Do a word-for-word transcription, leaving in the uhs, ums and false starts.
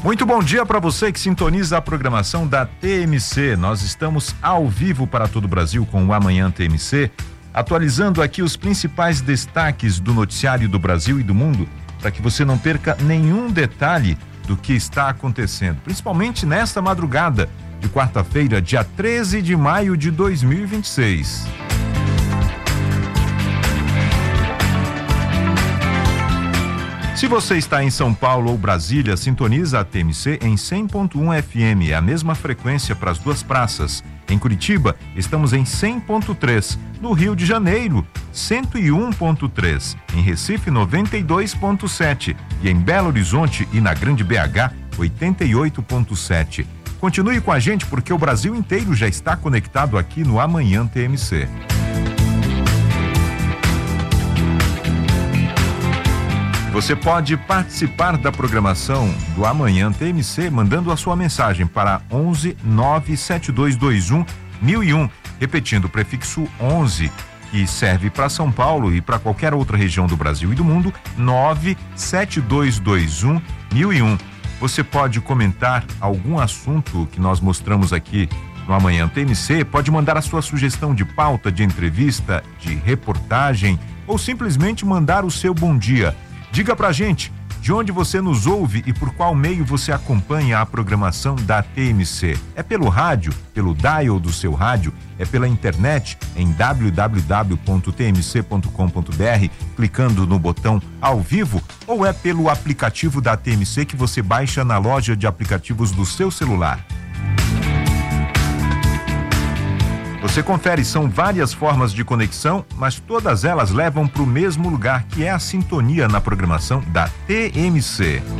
Muito bom dia para você que sintoniza a programação da T M C. Nós estamos ao vivo para todo o Brasil com o Amanhã T M C, atualizando aqui os principais destaques do noticiário do Brasil e do mundo, para que você não perca nenhum detalhe do que está acontecendo, principalmente nesta madrugada de quarta-feira, dia treze de maio de dois mil e vinte e seis. Se você está em São Paulo ou Brasília, sintoniza a T M C em cem ponto um F M, é a mesma frequência para as duas praças. Em Curitiba, estamos em cem ponto três, no Rio de Janeiro, cento e um ponto três, em Recife, noventa e dois ponto sete e em Belo Horizonte e na Grande B H, oitenta e oito ponto sete. Continue com a gente porque o Brasil inteiro já está conectado aqui no Amanhã T M C. Você pode participar da programação do Amanhã T M C mandando a sua mensagem para onze nove sete dois dois um mil e um, repetindo o prefixo onze, que serve para São Paulo e para qualquer outra região do Brasil e do mundo, nove sete dois dois um mil e um. Você pode comentar algum assunto que nós mostramos aqui no Amanhã T M C, pode mandar a sua sugestão de pauta, de entrevista, de reportagem ou simplesmente mandar o seu bom dia. Diga pra gente de onde você nos ouve e por qual meio você acompanha a programação da T M C. É pelo rádio, pelo dial do seu rádio, é pela internet em w w w ponto t m c ponto com ponto b r, clicando no botão ao vivo, ou é pelo aplicativo da T M C que você baixa na loja de aplicativos do seu celular. Você confere, são várias formas de conexão, mas todas elas levam para o mesmo lugar, que é a sintonia na programação da T M C.